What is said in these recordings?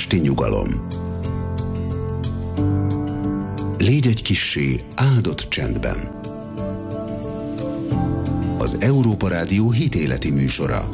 Esti nyugalom. Légy egy kissé áldott csendben. Az Európa Rádió hitéleti műsora.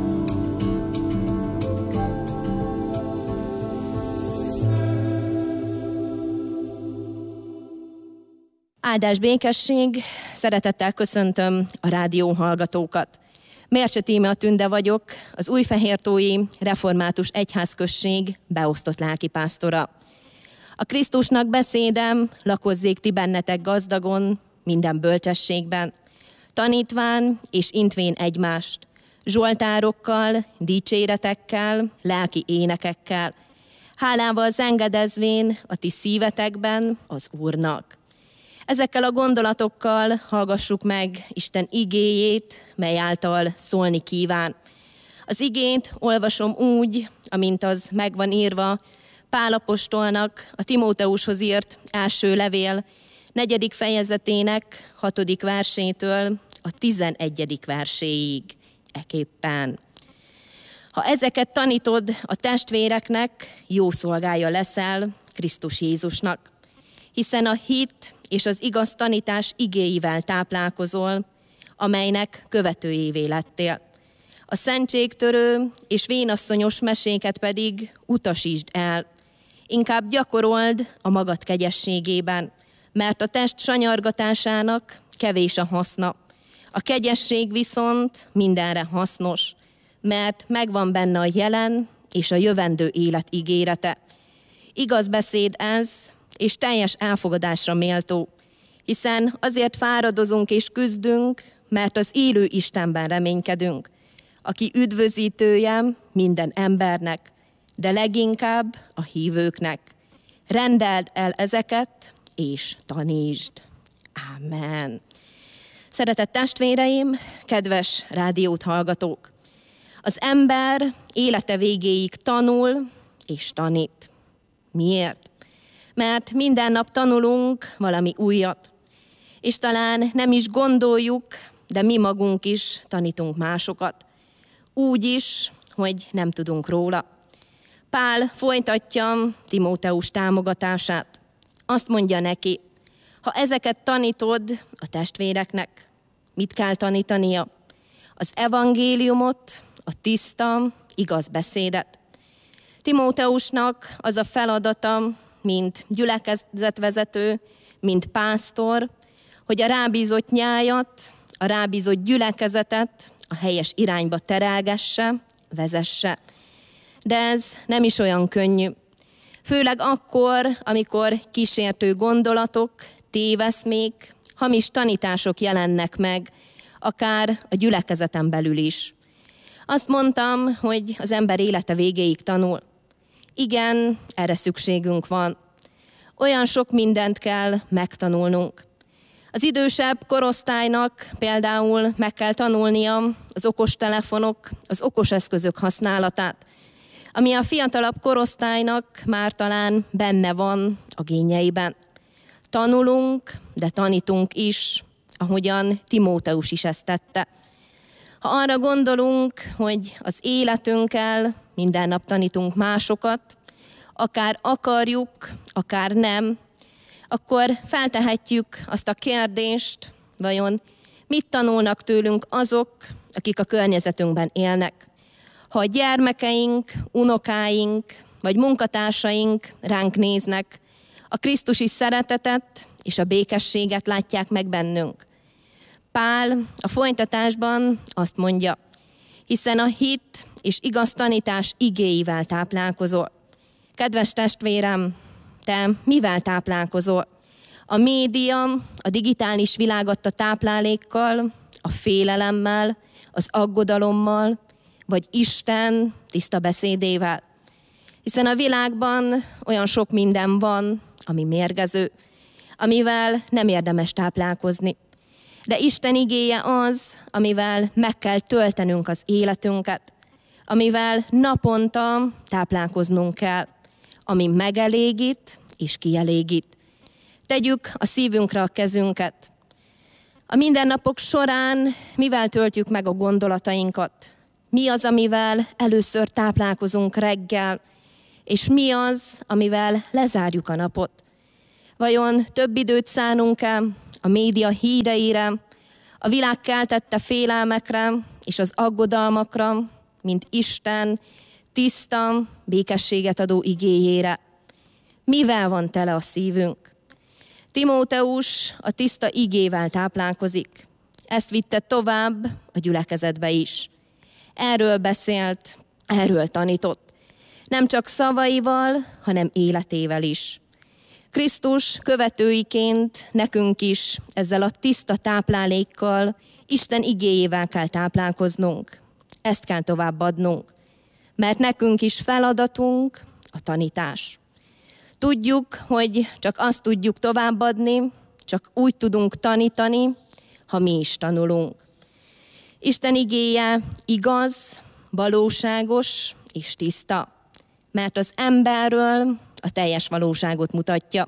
Áldás, békesség, szeretettel köszöntöm a rádió hallgatókat. Mércse Tímea Tünde vagyok, az Újfehértói Református Egyházközség beosztott lelkipásztora. A Krisztusnak beszédem, lakozzék ti bennetek gazdagon, minden bölcsességben, tanítván és intvén egymást, zsoltárokkal, dicséretekkel, lelki énekekkel, hálával zengedezvén a ti szívetekben az Úrnak. Ezekkel a gondolatokkal hallgassuk meg Isten igéjét, mely által szólni kíván. Az igét olvasom úgy, amint az megvan írva Pál apostolnak a Timóteushoz írt első levél 4. fejezetének 6. versétől a 11. verséig eképpen. Ha ezeket tanítod a testvéreknek, jó szolgája leszel Krisztus Jézusnak, hiszen a hit és az igaz tanítás igéivel táplálkozol, amelynek követőjévé lettél. A szentségtörő és vénasszonyos meséket pedig utasítsd el, inkább gyakorold a magad kegyességében, mert a test sanyargatásának kevés a haszna. A kegyesség viszont mindenre hasznos, mert megvan benne a jelen és a jövendő élet ígérete. Igaz beszéd ez, és teljes elfogadásra méltó, hiszen azért fáradozunk és küzdünk, mert az élő Istenben reménykedünk, aki üdvözítője minden embernek, de leginkább a hívőknek. Rendeld el ezeket, és tanítsd. Ámen. Szeretett testvéreim, kedves rádiót hallgatók! Az ember élete végéig tanul és tanít. Miért? Mert minden nap tanulunk valami újat, és talán nem is gondoljuk, de mi magunk is tanítunk másokat. Úgy is, hogy nem tudunk róla. Pál folytatja Timóteus támogatását. Azt mondja neki, ha ezeket tanítod a testvéreknek, mit kell tanítania? Az evangéliumot, a tiszta, igaz beszédet. Timóteusnak az a feladata, mint gyülekezetvezető, mint pásztor, hogy a rábízott nyájat, a rábízott gyülekezetet a helyes irányba terelgesse, vezesse. De ez nem is olyan könnyű. Főleg akkor, amikor kísértő gondolatok, téveszmék, hamis tanítások jelennek meg, akár a gyülekezeten belül is. Azt mondtam, hogy az ember élete végéig tanul. Igen, erre szükségünk van. Olyan sok mindent kell megtanulnunk. Az idősebb korosztálynak például meg kell tanulnia az okostelefonok, az okos eszközök használatát, ami a fiatalabb korosztálynak már talán benne van a génjeiben. Tanulunk, de tanítunk is, ahogyan Timóteus is ezt tette. Ha arra gondolunk, hogy az életünkkel minden nap tanítunk másokat, akár akarjuk, akár nem, akkor feltehetjük azt a kérdést, vajon mit tanulnak tőlünk azok, akik a környezetünkben élnek. Ha a gyermekeink, unokáink vagy munkatársaink ránk néznek, a krisztusi szeretetet és a békességet látják meg bennünk. Pál a folytatásban azt mondja, hiszen a hit és igaz tanítás igéivel táplálkozol. Kedves testvérem, te mivel táplálkozol? A média, a digitális világ adta táplálékkal, a félelemmel, az aggodalommal, vagy Isten tiszta beszédével? Hiszen a világban olyan sok minden van, ami mérgező, amivel nem érdemes táplálkozni. De Isten igéje az, amivel meg kell töltenünk az életünket, amivel naponta táplálkoznunk kell, ami megelégít és kielégít. Tegyük a szívünkre a kezünket. A mindennapok során mivel töltjük meg a gondolatainkat? Mi az, amivel először táplálkozunk reggel? És mi az, amivel lezárjuk a napot? Vajon több időt szánunk-e a média híreire, a világ keltette félelmekre és az aggodalmakra, mint Isten tiszta, békességet adó igéjére? Mivel van tele a szívünk? Timóteus a tiszta igével táplálkozik. Ezt vitte tovább a gyülekezetbe is. Erről beszélt, erről tanított. Nem csak szavaival, hanem életével is. Krisztus követőiként nekünk is ezzel a tiszta táplálékkal, Isten igéjével kell táplálkoznunk. Ezt kell továbbadnunk, mert nekünk is feladatunk a tanítás. Tudjuk, hogy csak azt tudjuk továbbadni, csak úgy tudunk tanítani, ha mi is tanulunk. Isten igéje igaz, valóságos és tiszta, mert az emberről a teljes valóságot mutatja.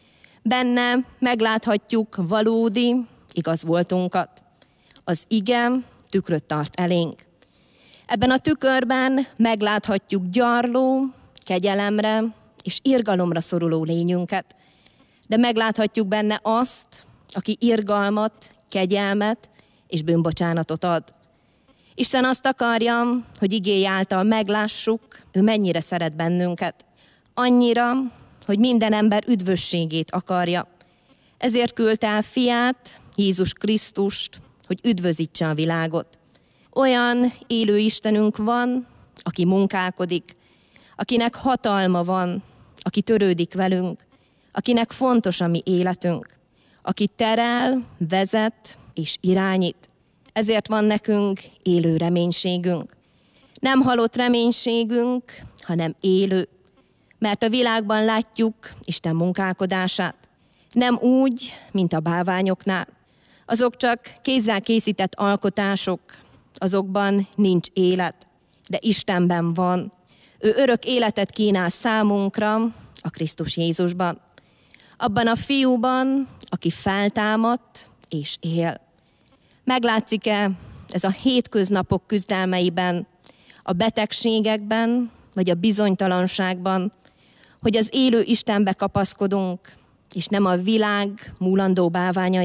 Benne megláthatjuk valódi igaz voltunkat. Az ige tükröt tart elénk. Ebben a tükörben megláthatjuk gyarló, kegyelemre és irgalomra szoruló lényünket, de megláthatjuk benne azt, aki irgalmat, kegyelmet és bűnbocsánatot ad. Isten azt akarja, hogy igéje által meglássuk, ő mennyire szeret bennünket. Annyira, hogy minden ember üdvösségét akarja. Ezért küldte el fiát, Jézus Krisztust, hogy üdvözítse a világot. Olyan élő Istenünk van, aki munkálkodik, akinek hatalma van, aki törődik velünk, akinek fontos a mi életünk, aki terel, vezet és irányít. Ezért van nekünk élő reménységünk. Nem halott reménységünk, hanem élő. Mert a világban látjuk Isten munkálkodását. Nem úgy, mint a bálványoknál. Azok csak kézzel készített alkotások, azokban nincs élet, de Istenben van. Ő örök életet kínál számunkra a Krisztus Jézusban. Abban a fiúban, aki feltámadt és él. Meglátszik-e ez a hétköznapok küzdelmeiben, a betegségekben, vagy a bizonytalanságban, hogy az élő Istenbe kapaszkodunk, és nem a világ múlandó bálványai